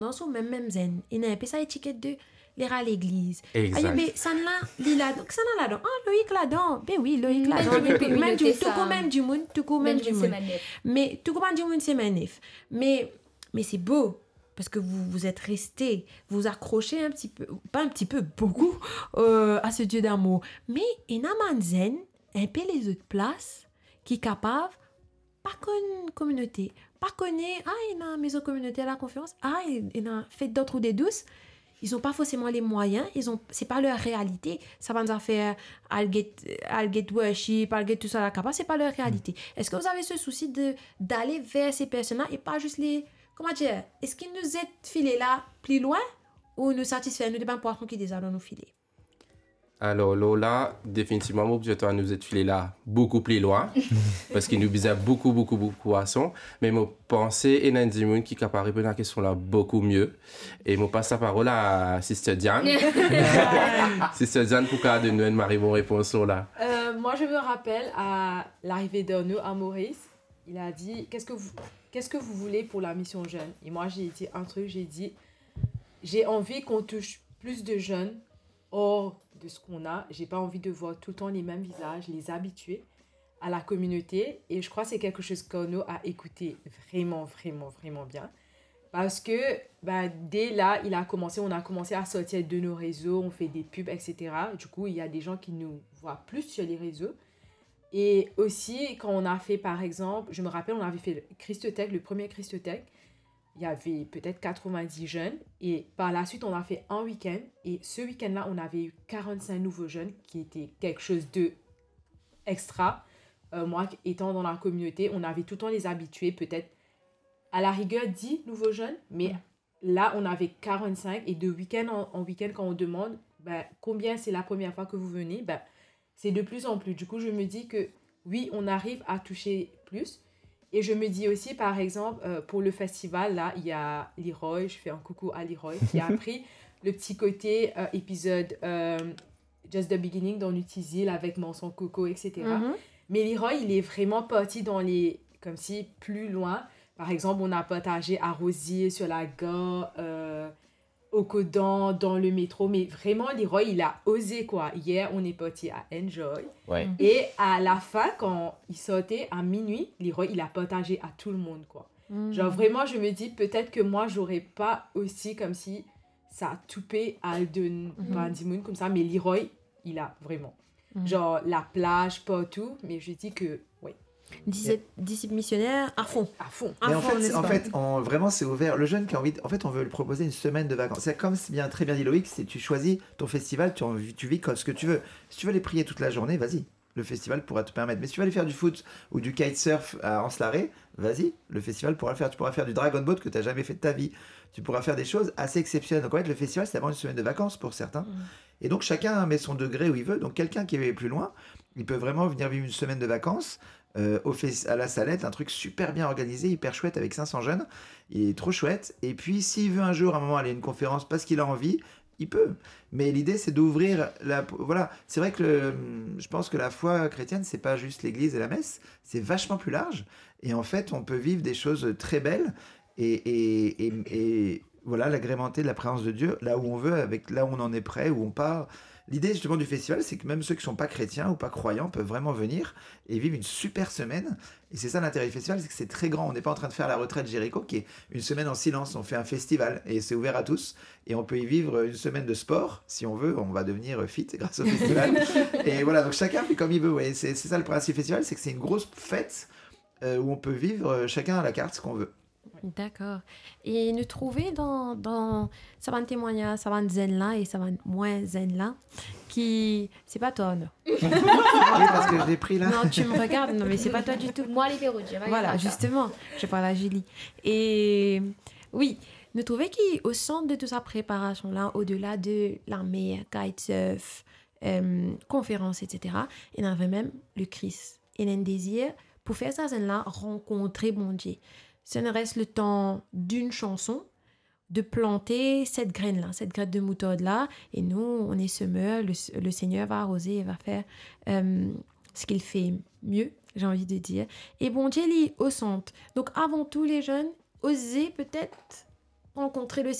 dans son même zen. Il n'a pas ça étiquette de l'ira à l'église. Exact. Ah, mais ça là, lila, donc ça là dedans. Ah, Loïc là-dedans. Ben oui, Loïc là-dedans. Même du tout comme même du monde, tout comme même du monde. Mais tout comme du monde c'est magnifique. Mais c'est beau. Parce que vous êtes resté, vous accrochez un petit peu, pas un petit peu, beaucoup, à ce Dieu d'amour. Mais il y a un zen, un peu les autres places, qui est capable, pas qu'une communauté, pas connaître, il y a une maison communautaire à la conférence, il y a fait d'autres ou des douces, ils n'ont pas forcément les moyens, c'est pas leur réalité, ça va nous faire I'll get worship, I'll get tout ça à la capa, c'est pas leur réalité. Est-ce que vous avez ce souci d'aller vers ces personnes-là et pas juste les... Comment dire? Est-ce qu'ils nous aident filer là plus loin ou nous satisfaire? Nous devons pouvoir qui déjà dans nos filets. Alors là, définitivement, mon objectif à nous être filé là beaucoup plus loin parce qu'il nous bisait beaucoup poisson. Mais mon pensée et Nandy Moon qui capable répondre à la question là beaucoup mieux. Et je passe la parole à Sister Diane. Sister Diane pour qu'elle donne une Marie mon réponse là. Moi, je me rappelle à l'arrivée d'Arnaud à Maurice, il a dit qu'est-ce que vous voulez pour la mission jeune? Et moi, j'ai dit un truc, j'ai dit j'ai envie qu'on touche plus de jeunes hors de ce qu'on a. J'ai pas envie de voir tout le temps les mêmes visages, les habituer à la communauté. Et je crois que c'est quelque chose qu'Arnaud a écouté vraiment bien. Parce que dès là, on a commencé à sortir de nos réseaux, on fait des pubs, etc. Du coup, il y a des gens qui nous voient plus sur les réseaux. Et aussi, quand on a fait, par exemple, je me rappelle, on avait fait le Christotech, le premier Christotech. Il y avait peut-être 90 jeunes. Et par la suite, on a fait un week-end. Et ce week-end-là, on avait eu 45 nouveaux jeunes qui était quelque chose de extra. Moi, étant dans la communauté, on avait tout le temps les habitués, peut-être à la rigueur 10 nouveaux jeunes. Mais là, on avait 45. Et de week-end en week-end, quand on demande combien c'est la première fois que vous venez, c'est de plus en plus. Du coup, je me dis que oui, on arrive à toucher plus. Et je me dis aussi, par exemple, pour le festival, là, il y a Leroy, je fais un coucou à Leroy, qui a pris le petit côté épisode Just the Beginning dans Nutizil avec Manson Coco, etc. Mais Leroy, il est vraiment parti dans les... comme si plus loin. Par exemple, on a partagé à Rosier, sur la gare, au Codan, dans le métro. Mais vraiment, Leroy, il a osé, quoi. Hier, on est parti à Enjoy. Ouais. Et à la fin, quand il sortait à minuit, Leroy, il a partagé à tout le monde, quoi. Genre, vraiment, je me dis, peut-être que moi, j'aurais pas aussi comme si ça a toupé à Alden Bandimoun comme ça. Mais Leroy, il a vraiment. Genre, la plage, partout. Mais je dis que, oui. Disciple missionnaire à fond. Mais vraiment, c'est ouvert. Le jeune qui a envie, en fait, on veut lui proposer une semaine de vacances. C'est comme très bien dit Loïc, c'est tu choisis ton festival, tu vis comme ce que tu veux. Si tu veux aller prier toute la journée, vas-y. Le festival pourra te permettre. Mais si tu veux aller faire du foot ou du kitesurf à Anse-Larrey, vas-y. Le festival pourra le faire. Tu pourras faire du dragon boat que tu n'as jamais fait de ta vie. Tu pourras faire des choses assez exceptionnelles. Donc en fait, le festival, c'est d'abord une semaine de vacances pour certains. Et donc chacun met son degré où il veut. Donc quelqu'un qui est plus loin, il peut vraiment venir vivre une semaine de vacances à la Salette, un truc super bien organisé, hyper chouette avec 500 jeunes. Il est trop chouette. Et puis s'il veut un jour, à un moment, aller à une conférence parce qu'il a envie, il peut. Mais l'idée, c'est d'ouvrir voilà. C'est vrai que je pense que la foi chrétienne, c'est pas juste l'église et la messe, c'est vachement plus large. Et en fait, on peut vivre des choses très belles et voilà, l'agrémenter de la présence de Dieu là où on veut, là où on en est prêt, où on part. L'idée justement du festival, c'est que même ceux qui ne sont pas chrétiens ou pas croyants peuvent vraiment venir et vivre une super semaine. Et c'est ça l'intérêt du festival, c'est que c'est très grand. On n'est pas en train de faire la retraite Jéricho qui est une semaine en silence. On fait un festival et c'est ouvert à tous. Et on peut y vivre une semaine de sport. Si on veut, on va devenir fit grâce au festival. Et voilà, donc chacun fait comme il veut. Ouais. C'est ça le principe du festival, c'est que c'est une grosse fête où on peut vivre chacun à la carte ce qu'on veut. D'accord. Et nous trouver dans ça va témoigner, ça va zen là et ça va moins zen là, qui c'est pas toi, non. Oui, parce que je l'ai pris là. Non, tu me regardes, non mais c'est pas toi du tout. Moi les verrouilles, voilà, justement, je parle à Julie. Et oui, nous trouver qu'au centre de toute sa préparation là, au-delà de l'armée, kitesurf, conférences, etc., il y avait même le Christ. Il y a un désir pour faire ça zen là, rencontrer bon Dieu. Ce ne reste le temps d'une chanson de planter cette graine de moutarde-là. Et nous, on est semeurs, le Seigneur va arroser et va faire ce qu'il fait mieux, j'ai envie de dire. Et bon Dieu, il est au centre. Donc, avant tout, les jeunes, osez peut-être rencontrer le